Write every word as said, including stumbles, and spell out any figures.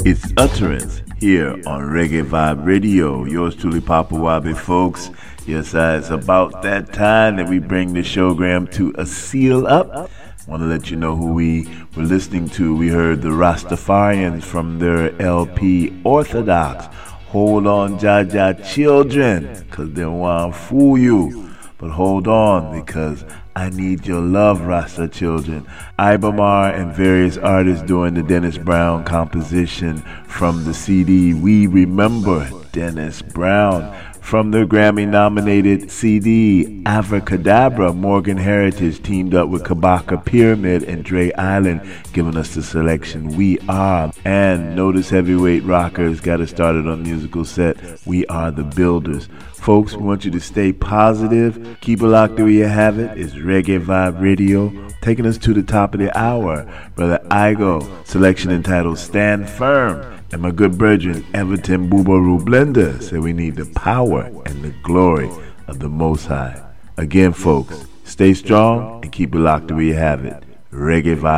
It's Utterance here on Reggae Vibe Radio. Yours truly, Papa Wabi, folks. Yes, uh, it's about that time that we bring the showgram to a seal up. Want to let you know who we were listening to. We heard the Rastafarians from their L P Orthodox. Hold on, Jaja children, because they want to fool you. But hold on, because I need your love, Rasta children. Ibamar and various artists doing the Dennis Brown composition from the C D We Remember Dennis Brown. From their Grammy-nominated C D, Avracadabra, Morgan Heritage teamed up with Kabaka Pyramid and Dre Island, giving us the selection We Are. And Notice Heavyweight Rockers got us started on musical set, We Are the Builders. Folks, we want you to stay positive. Keep it locked where you have it. It's Reggae Vibe Radio, taking us to the top of the hour. Brother Igo, selection entitled Stand Firm. And my good brethren, Everton Boobaroo Blender, said we need the power and the glory of the Most High. Again, folks, stay strong and keep it locked where you have it. Reggae Vibe.